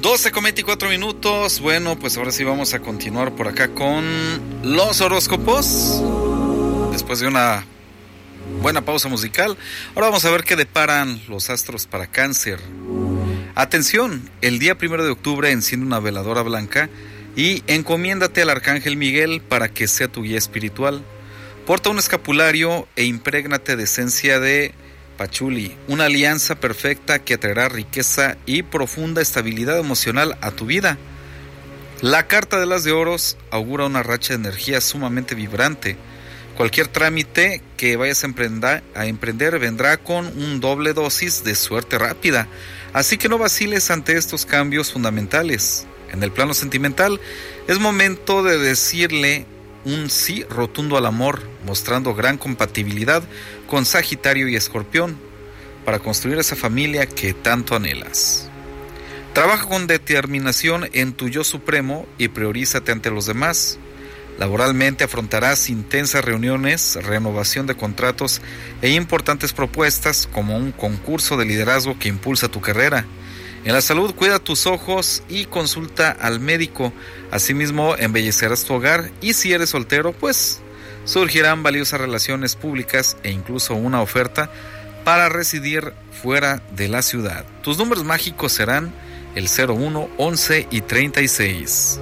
12:24. Bueno, pues ahora sí vamos a continuar por acá con los horóscopos. Después de una buena pausa musical, ahora vamos a ver qué deparan los astros para Cáncer. Atención, el día 1 de octubre enciende una veladora blanca y encomiéndate al Arcángel Miguel para que sea tu guía espiritual. Porta un escapulario e imprégnate de esencia de pachuli, una alianza perfecta que atraerá riqueza y profunda estabilidad emocional a tu vida. La carta de las de oros augura una racha de energía sumamente vibrante. Cualquier trámite que vayas a emprender vendrá con un doble dosis de suerte rápida, así que no vaciles ante estos cambios fundamentales. En el plano sentimental, es momento de decirle un sí rotundo al amor, mostrando gran compatibilidad con Sagitario y Escorpión, para construir esa familia que tanto anhelas. Trabaja con determinación en tu yo supremo y priorízate ante los demás. Laboralmente afrontarás intensas reuniones, renovación de contratos e importantes propuestas como un concurso de liderazgo que impulsa tu carrera. En la salud, cuida tus ojos y consulta al médico. Asimismo, embellecerás tu hogar y si eres soltero, pues surgirán valiosas relaciones públicas e incluso una oferta para residir fuera de la ciudad. Tus números mágicos serán el 01, 11 y 36.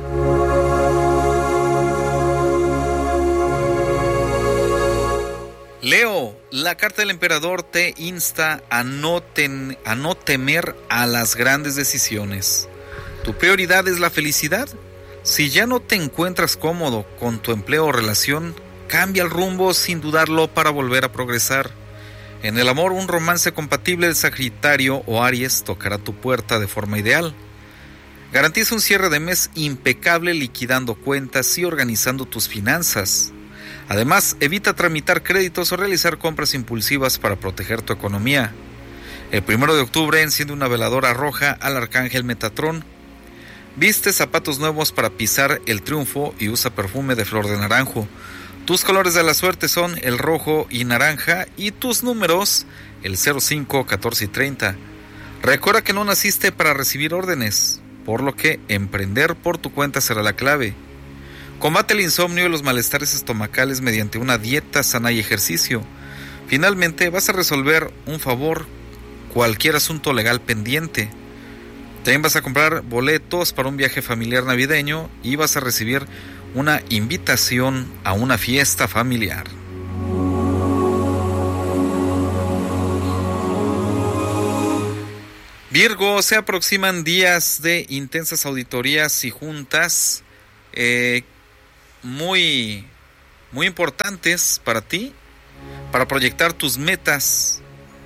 Leo, la carta del emperador te insta a no temer a las grandes decisiones. ¿Tu prioridad es la felicidad? Si ya no te encuentras cómodo con tu empleo o relación, cambia el rumbo sin dudarlo para volver a progresar. En el amor, un romance compatible de Sagitario o Aries tocará tu puerta de forma ideal. Garantiza un cierre de mes impecable liquidando cuentas y organizando tus finanzas. Además, evita tramitar créditos o realizar compras impulsivas para proteger tu economía. El 1 de octubre enciende una veladora roja al Arcángel Metatrón. Viste zapatos nuevos para pisar el triunfo y usa perfume de flor de naranjo. Tus colores de la suerte son el rojo y naranja y tus números el 05, 14 y 30. Recuerda que no naciste para recibir órdenes, por lo que emprender por tu cuenta será la clave. Combate el insomnio y los malestares estomacales mediante una dieta sana y ejercicio. Finalmente, vas a resolver un favor, cualquier asunto legal pendiente. También vas a comprar boletos para un viaje familiar navideño y vas a recibir una invitación a una fiesta familiar. Virgo, se aproximan días de intensas auditorías y juntas muy importantes para ti, para proyectar tus metas.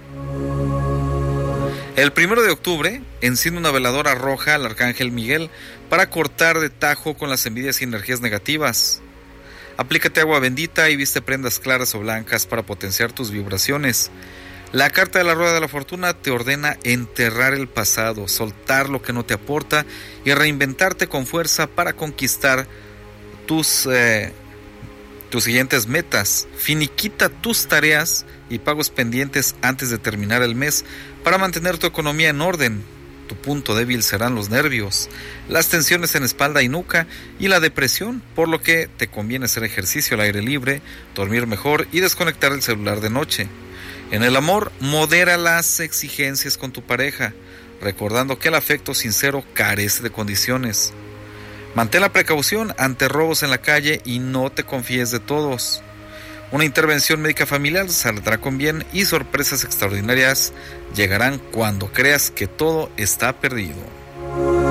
El 1 de octubre enciende una veladora roja al Arcángel Miguel para cortar de tajo con las envidias y energías negativas. Aplícate agua bendita y viste prendas claras o blancas para potenciar tus vibraciones. La carta de la rueda de la fortuna te ordena enterrar el pasado, soltar lo que no te aporta y reinventarte con fuerza para conquistar tus siguientes metas. Finiquita tus tareas y pagos pendientes antes de terminar el mes para mantener tu economía en orden. Tu punto débil serán los nervios, las tensiones en espalda y nuca y la depresión, por lo que te conviene hacer ejercicio al aire libre, dormir mejor y desconectar el celular de noche. En el amor, modera las exigencias con tu pareja, recordando que el afecto sincero carece de condiciones. Mantén la precaución ante robos en la calle y no te confíes de todos. Una intervención médica familiar saldrá con bien y sorpresas extraordinarias llegarán cuando creas que todo está perdido.